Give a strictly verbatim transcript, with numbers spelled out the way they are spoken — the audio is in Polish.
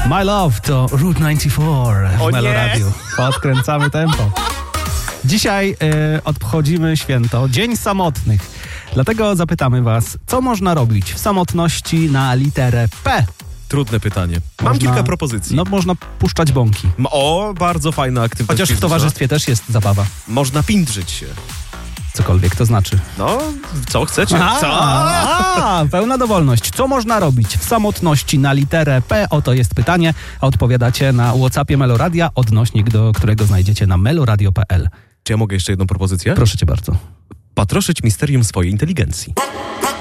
My Love to Route dziewięćdziesiąt cztery w O nie! Meloradiu. Podkręcamy tempo. Dzisiaj y, obchodzimy święto Dzień Samotnych. Dlatego zapytamy was, co można robić w samotności na literę P? Trudne pytanie. Mam Można- kilka propozycji. No można puszczać bąki. M- O, bardzo fajna aktywność Chociaż w fizyczna. towarzystwie też jest zabawa. Można pindrzyć się. Cokolwiek to znaczy. No, co chcecie? A, Co? a, pełna dowolność. Co można robić w samotności na literę P? Oto jest pytanie, a odpowiadacie na WhatsAppie Meloradia, odnośnik do którego znajdziecie na meloradio kropka p l. Czy ja mogę jeszcze jedną propozycję? Proszę cię bardzo. Patroszyć misterium swojej inteligencji.